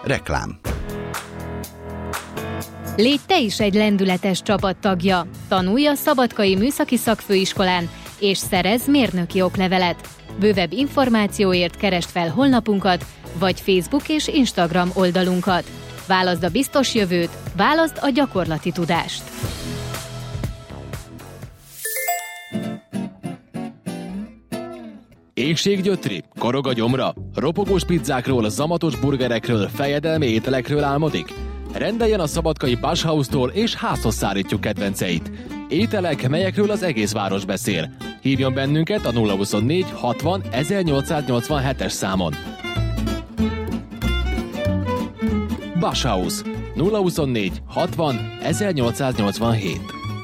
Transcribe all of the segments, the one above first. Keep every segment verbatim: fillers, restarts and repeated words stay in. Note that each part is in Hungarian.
Reklám. Légy te is egy lendületes csapattagja. Tanulj a Szabadkai Műszaki Szakfőiskolán, és szerezz mérnöki oklevelet. Bővebb információért keresd fel honlapunkat, vagy Facebook és Instagram oldalunkat. Válaszd a biztos jövőt, válaszd a gyakorlati tudást. Éhséggyötri, korog a gyomra, ropogós pizzákról, zamatos burgerekről, fejedelmi ételekről álmodik? Rendeljen a szabadkai Bauhaustól, és házhoz szállítjuk kedvenceit. Ételek, melyekről az egész város beszél. Hívjon bennünket a nulla huszonnégy hatvan ezernyolcszáznyolcvanhetes számon. Bauhaus nulla huszonnégy hatvan ezernyolcszáznyolcvanhét.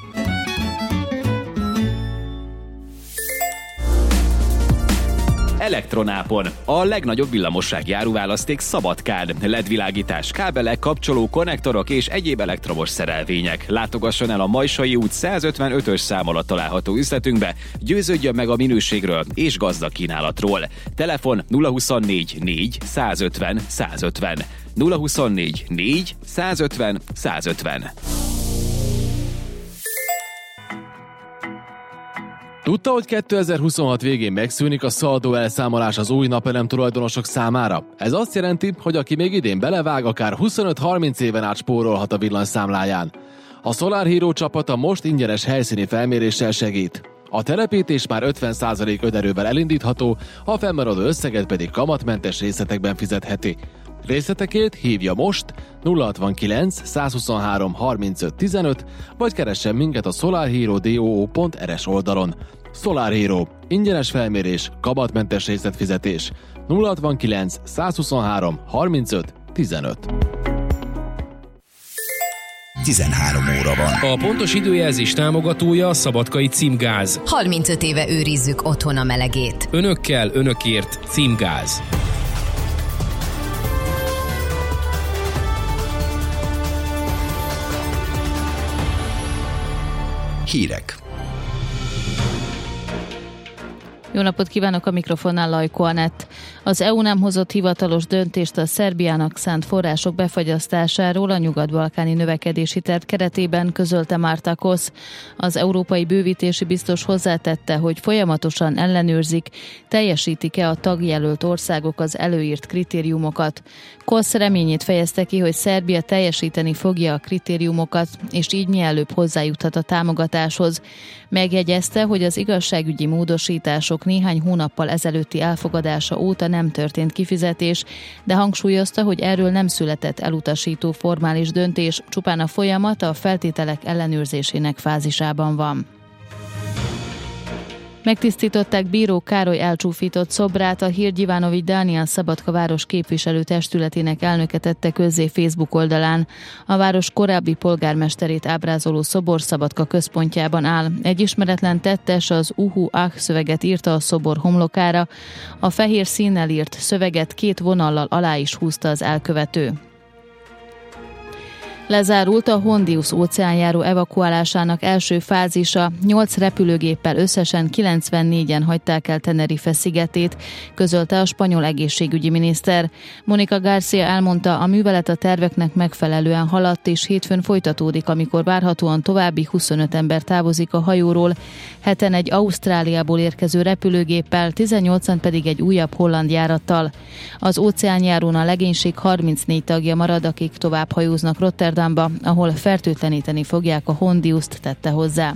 Elektronápon, a legnagyobb villamossági áruválaszték Szabadkán. el é dé világítás, kábelek, kapcsoló, konnektorok és egyéb elektromos szerelvények. Látogasson el a Majsai út százötvenötös szám alatt található üzletünkbe, győződjön meg a minőségről és gazdag kínálatról. Telefon nulla huszonnégy négy százötven százötven. nulla huszonnégy négy százötven százötven. Tudta, hogy kétezer-huszonhat végén megszűnik a szaldó elszámolás az új napelem tulajdonosok számára? Ez azt jelenti, hogy aki még idén belevág, akár huszonöt-harminc éven át spórolhat a villanyszámláján. A Solar Hero csapata most ingyenes helyszíni felméréssel segít. A telepítés már ötven százalék önerővel elindítható, a fennmaradó összeget pedig kamatmentes részletekben fizetheti. Részletekért hívja most nulla hatvankilenc százhuszonhárom harmincöt tizenöt, vagy keressen minket a solarhero pont r s oldalon. Solar Hero. Ingyenes felmérés, kamatmentes részletfizetés. nulla hatvankilenc százhuszonhárom harmincöt tizenöt. tizenhárom óra van. A pontos időjelzés támogatója a Szabadkai Címgáz. harmincöt éve őrizzük otthon a melegét. Önökkel, önökért Címgáz. Hírek. Jó napot kívánok, a mikrofonnál Lajko Anett. Az é u nem hozott hivatalos döntést a Szerbiának szánt források befagyasztásáról a nyugat-balkáni növekedési terv keretében, közölte Mártakosz. Az európai bővítési biztos hozzátette, hogy folyamatosan ellenőrzik, teljesítik-e a tagjelölt országok az előírt kritériumokat. Kosz reményét fejezte ki, hogy Szerbia teljesíteni fogja a kritériumokat, és így mielőbb hozzájuthat a támogatáshoz. Megjegyezte, hogy az igazságügyi módosítások néhány hónappal ezelőtti elfogadása óta nem történt kifizetés, de hangsúlyozta, hogy erről nem született elutasító formális döntés, csupán a folyamat a feltételek ellenőrzésének fázisában van. Megtisztították bíró Károly elcsúfított szobrát, a Hír Gyivanovics Dániel Szabadka város képviselő testületének elnöke tette közzé Facebook oldalán. A város korábbi polgármesterét ábrázoló szobor Szabadka központjában áll. Egy ismeretlen tettes az Uhu Ah szöveget írta a szobor homlokára. A fehér színnel írt szöveget két vonallal alá is húzta az elkövető. Lezárult a Hondius óceánjáró evakuálásának első fázisa, nyolc repülőgéppel összesen kilencvennégyen hagyták el Tenerife szigetét, közölte a spanyol egészségügyi miniszter. Mónica García elmondta, a művelet a terveknek megfelelően haladt, és hétfőn folytatódik, amikor várhatóan további huszonöt ember távozik a hajóról, heten egy Ausztráliából érkező repülőgéppel, tizennyolcan pedig egy újabb holland járattal. Az óceánjárón a legénység harmincnégy tagja marad, akik tovább hajóznak Rotterdam, ahol fertőtleníteni fogják a Hondiust, tette hozzá.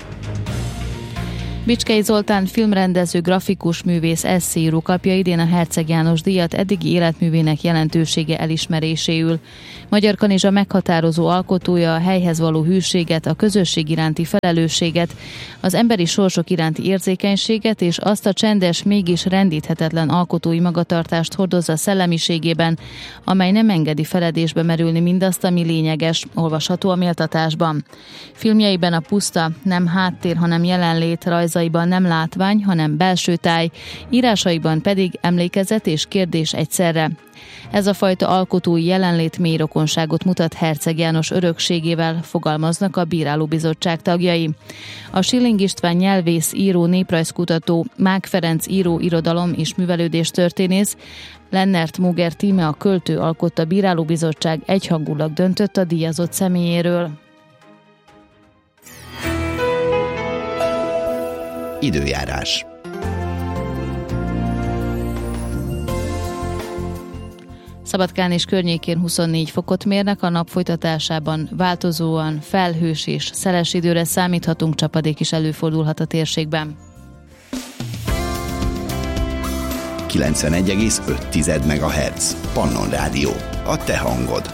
Bicskei Zoltán filmrendező, grafikus művész, esszéíró kapja idén a Herceg János díjat eddigi életművének jelentősége elismeréséül. Magyar Kanizsa meghatározó alkotója a helyhez való hűséget, a közösség iránti felelősséget, az emberi sorsok iránti érzékenységet és azt a csendes, mégis rendíthetetlen alkotói magatartást hordozza szellemiségében, amely nem engedi feledésbe merülni mindazt, ami lényeges, olvasható a méltatásban. Filmjeiben a puszta nem háttér, hanem jelenlét, rajz színházaiban nem látvány, hanem belső táj, írásaiban pedig emlékezet és kérdés egyszerre. Ez a fajta alkotói jelenlét mély rokonságot mutat Herceg János örökségével, fogalmaznak a bírálóbizottság tagjai. A Schilling István nyelvész, író, néprajzkutató, Mák Ferenc író, irodalom és művelődés történész, Lennert Muger tíme, a költő alkotta bírálóbizottság egyhangulag döntött a díjazott személyéről. Időjárás. Szabadkán és környékén huszonnégy fokot mérnek, a nap folytatásában változóan felhős és szeles időre számíthatunk, csapadék is előfordulhat a térségben. kilencvenegy egész öt megahertz. Pannon Rádió. A te hangod.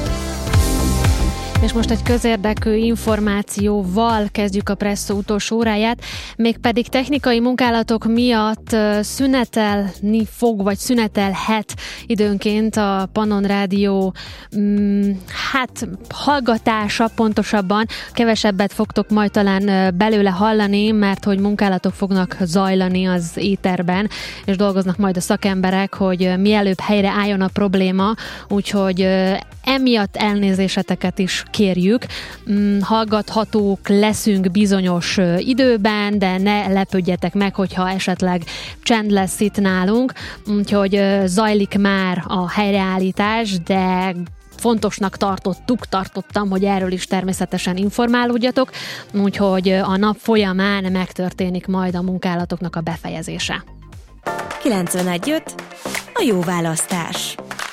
És most egy közérdekű információval kezdjük a Presszó utolsó óráját, mégpedig technikai munkálatok miatt szünetelni fog, vagy szünetelhet időnként a Pannon Rádió mm, hát hallgatása, pontosabban kevesebbet fogtok majd talán belőle hallani, mert hogy munkálatok fognak zajlani az éterben, és dolgoznak majd a szakemberek, hogy mielőbb helyre álljon a probléma, úgyhogy emiatt elnézéseteket is kérjük. Hallgathatók leszünk bizonyos időben, de ne lepődjetek meg, hogyha esetleg csend lesz itt nálunk. Úgyhogy zajlik már a helyreállítás, de fontosnak tartottuk, tartottam, hogy erről is természetesen informálódjatok, úgyhogy a nap folyamán megtörténik majd a munkálatoknak a befejezése. kilencvenegy öt a jó választás.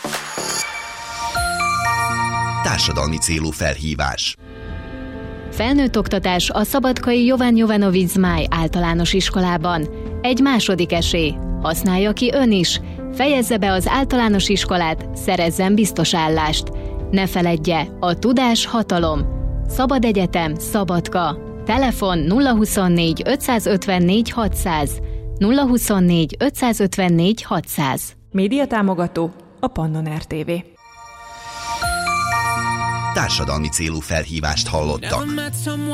Társadalmi célú felhívás. Felnőtt oktatás a szabadkai Jovan Jovanovic Zmáj általános iskolában. Egy második esély. Használja ki ön is. Fejezze be az általános iskolát, szerezzen biztos állást. Ne feledje, a tudás hatalom. Szabad Egyetem, Szabadka. Telefon nulla huszonnégy ötszázötvennégy hatszáz. nulla huszonnégy ötszázötvennégy hatszáz. Média támogató a Pannon er té vé. Társadalmi célú felhívást hallottak.